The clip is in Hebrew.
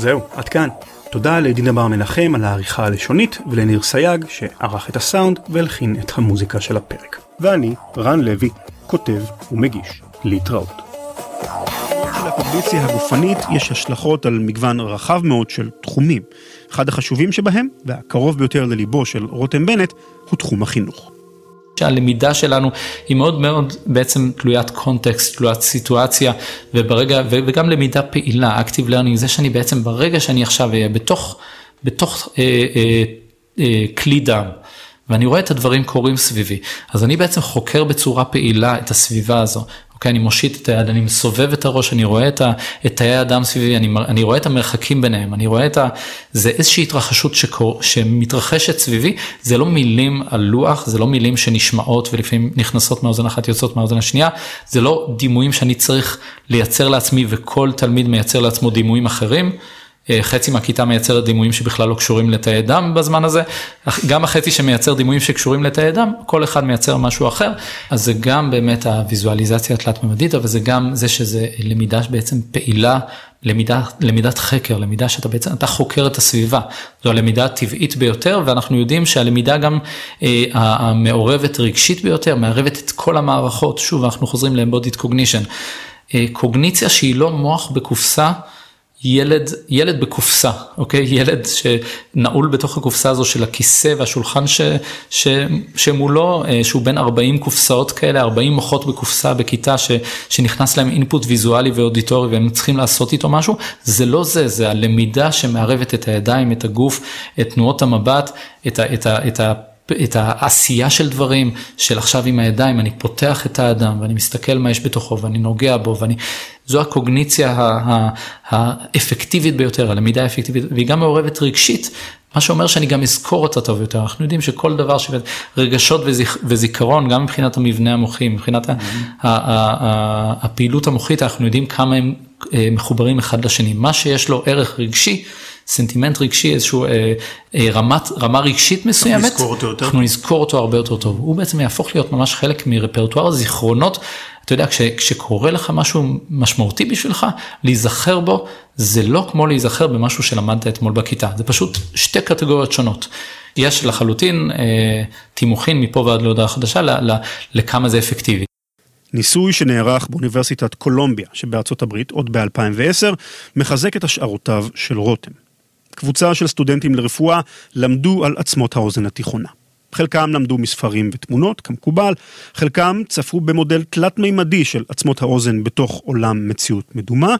זהו, עד כאן. תודה לדינה בר מנחם על העריכה הלשונית ולניר סייג שערך את הסאונד והלחין את המוזיקה של הפרק. ואני, רן לוי, כותב ומגיש. להתראות. לקונדיציה הגופנית יש השלכות על מגוון רחב מאוד של תחומים. אחד החשובים שבהם, והקרוב ביותר לליבו של רותם בנט, הוא תחום החינוך. שהלמידה שלנו היא מאוד מאוד בעצם תלוית קונטקסט, תלוית סיטואציה, וגם למידה פעילה, active learning, זה שאני בעצם ברגע שאני עכשיו אהיה בתוך כלי דם, ואני רואה את הדברים קורים סביבי, אז אני בעצם חוקר בצורה פעילה את הסביבה הזו. אוקיי, אני מושיט את היד, אני מסובב את הראש, אני רואה את תאי האדם סביבי, אני רואה את המרחקים ביניהם, אני רואה זה איזושהי התרחשות שמתרחשת סביבי, זה לא מילים על לוח, זה לא מילים שנשמעות ולפעמים נכנסות מהאוזן אחת, יוצאות מהאוזן השנייה, זה לא דימויים שאני צריך לייצר לעצמי, וכל תלמיד מייצר לעצמו דימויים אחרים, חצי מהכיתה מייצר דימויים שבכלל לא קשורים לתאי דם בזמן הזה, גם החצי שמייצר דימויים שקשורים לתאי דם, כל אחד מייצר משהו אחר, אז זה גם באמת הוויזואליזציה התלת-ממדית, אבל זה גם זה שזה למידה בעצם פעילה, למידת חקר, למידה שאתה בעצם, אתה חוקר את הסביבה, זו הלמידה הטבעית ביותר, ואנחנו יודעים שהלמידה גם המעורבת רגשית ביותר, מערבת את כל המערכות, שוב אנחנו חוזרים ל-embodied cognition, קוגניציה שהיא לא מוח בקופסה, ילד בקופסה, אוקיי? ילד שנעול בתוך הקופסה הזו של הכיסא והשולחן שמולו, שהוא בין 40 קופסאות כאלה, 40 מוחות בקופסה בכיתה שנכנס להם אינפוט ויזואלי ואודיטורי והם צריכים לעשות איתו משהו, זה לא זה, זה הלמידה שמערבת את הידיים, את הגוף, את תנועות המבט, את העשייה של דברים, של עכשיו עם הידיים, אני פותח את האדם, ואני מסתכל מה יש בתוכו, ואני נוגע בו, זו הקוגניציה האפקטיבית ביותר, הלמידה האפקטיבית, והיא גם מעורבת רגשית, מה שאומר שאני גם אזכור אותה טוב יותר. אנחנו יודעים שכל דבר רגשות וזיכרון, גם מבחינת המבנה המוחי, מבחינת הפעילות המוחית, אנחנו יודעים כמה הם מחוברים אחד לשני. מה שיש לו ערך רגשי, סנטימנט רגשי, איזשהו רמה רגשית מסוימת, אנחנו נזכור אותו הרבה יותר טוב. הוא בעצם יהפוך להיות ממש חלק מרפרטואר הזיכרונות. אתה יודע, כשקורה לך משהו משמעותי בשבילך, להיזכר בו, זה לא כמו להיזכר במשהו שלמדת אתמול בכיתה. זה פשוט שתי קטגוריות שונות. יש לחלוטין תימוכין מפה ועד להודעה חדשה, לכמה זה אפקטיבי. ניסוי שנערך באוניברסיטת קולומביה שבארצות הברית עוד ב-2010, מחזק את השערותיו של רותם. קבוצה של סטודנטים לרפואה למדו על עצמות האוזן התיכונה. חלקם למדו מספרים ותמונות, כמקובל, חלקם צפו במודל תלת-מימדי של עצמות האוזן בתוך עולם מציאות מדומה,